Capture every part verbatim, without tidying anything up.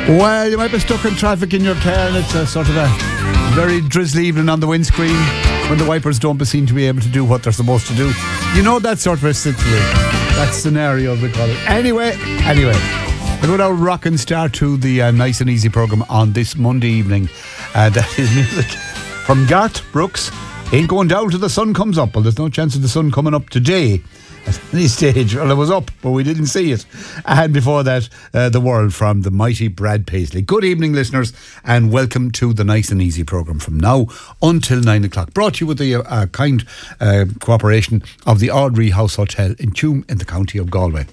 Well, you might be stuck in traffic in your car and it's a sort of a very drizzly evening on the windscreen when the wipers don't seem to be able to do what they're supposed to do. You know that sort of a situation. That scenario, we call it. Anyway, anyway. A good old rock and start to the uh, Nice and Easy programme on this Monday evening. Uh, that is music from Garth Brooks. Ain't going down till the sun comes up. Well, there's no chance of the sun coming up today at any stage. Well, it was up, but we didn't see it. And before that, uh, The World from the mighty Brad Paisley. Good evening, listeners, and welcome to the Nice and Easy programme from now until nine o'clock. Brought to you with the uh, kind uh, cooperation of the Audrey House Hotel in Tuam in the county of Galway.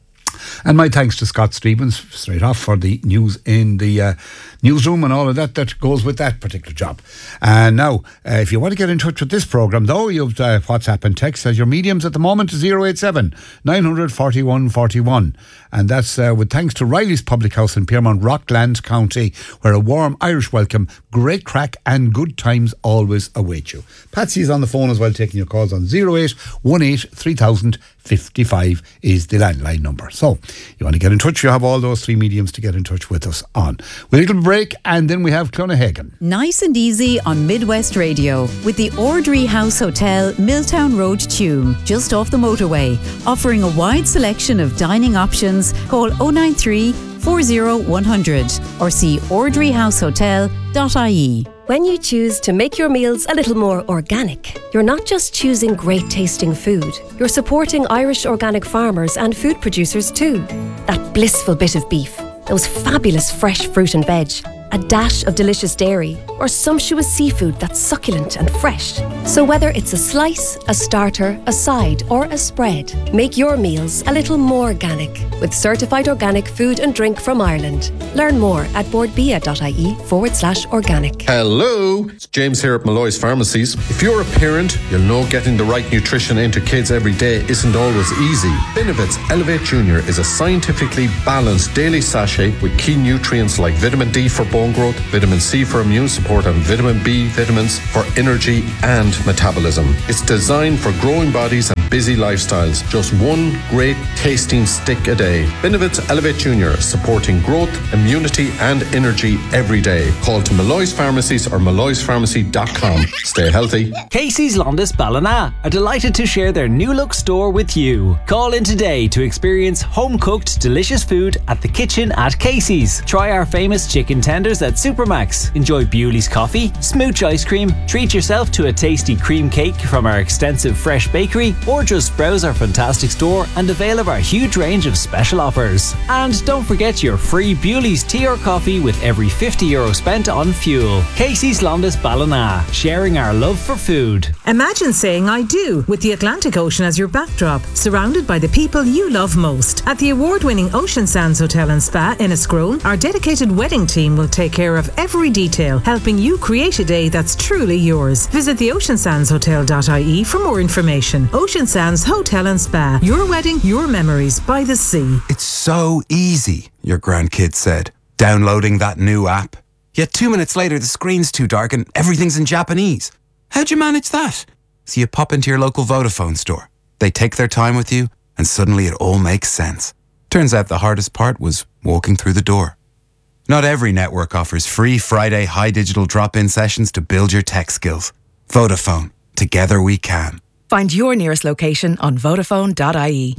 And my thanks to Scott Stevens, straight off, for the news in the uh, newsroom and all of that that goes with that particular job. And now, uh, if you want to get in touch with this programme, though, you've uh, WhatsApp and text as your mediums at the moment, zero eight seven, nine hundred, forty-one forty-one. And that's uh, with thanks to Riley's Public House in Piermont, Rockland County, where a warm Irish welcome, great crack and good times always await you. Patsy's on the phone as well, taking your calls on zero eight one eight, three thousand, fifty-five is the landline number. So, you want to get in touch, you have all those three mediums to get in touch with us on. We'll take a little break and then we have Clonaghagan. Nice and Easy on Midwest Radio with the Audrey House Hotel, Milltown Road, Tuam, just off the motorway, offering a wide selection of dining options. Call oh nine three, four oh one hundred or see audrey house hotel dot I E. When you choose to make your meals a little more organic, you're not just choosing great tasting food, you're supporting Irish organic farmers and food producers too. That blissful bit of beef, those fabulous fresh fruit and veg, a dash of delicious dairy, or sumptuous seafood that's succulent and fresh. So whether it's a slice, a starter, a side, or a spread, make your meals a little more organic with certified organic food and drink from Ireland. Learn more at boardbia.ie forward slash organic. Hello, it's James here at Malloy's Pharmacies. If you're a parent, you'll know getting the right nutrition into kids every day isn't always easy. Benevit's Elevate Junior is a scientifically balanced daily sachet with key nutrients like vitamin D for bone growth, vitamin C for immune support, and vitamin B vitamins for energy and metabolism. It's designed for growing bodies and busy lifestyles. Just one great tasting stick a day. Benevit's Elevate Junior, supporting growth, immunity and energy every day. Call to Malloy's Pharmacies or malloys pharmacy dot com. Stay healthy. Casey's Londis Ballina are delighted to share their new look store with you. Call in today to experience home cooked delicious food at the kitchen at Casey's. Try our famous chicken tenders at Supermax. Enjoy Bewley's coffee, smooch ice cream, treat yourself to a tasty cream cake from our extensive fresh bakery, or just browse our fantastic store and avail of our huge range of special offers. And don't forget your free Bewley's tea or coffee with every fifty euro spent on fuel. Casey's Londis Ballina, sharing our love for food. Imagine saying I do with the Atlantic Ocean as your backdrop, surrounded by the people you love most. At the award-winning Ocean Sands Hotel and Spa in Escrone, our dedicated wedding team will take care of every detail, helping you create a day that's truly yours. Visit the ocean sands hotel dot I E for more information. Ocean Sands Hotel and Spa. Your wedding, your memories by the sea. It's so easy, your grandkid said, downloading that new app. Yet two minutes later, the screen's too dark and everything's in Japanese. How'd you manage that? So you pop into your local Vodafone store. They take their time with you, and suddenly it all makes sense. Turns out the hardest part was walking through the door. Not every network offers free Friday high digital drop-in sessions to build your tech skills. Vodafone. Together we can. Find your nearest location on vodafone dot I E.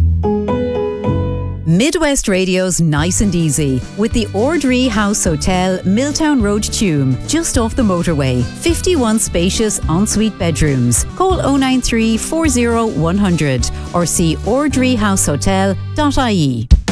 Midwest Radio's Nice and Easy with the Audrey House Hotel, Milltown Road, Tuam, just off the motorway. fifty-one spacious ensuite bedrooms. Call oh nine three, four oh one hundred or see audrey house hotel dot I E.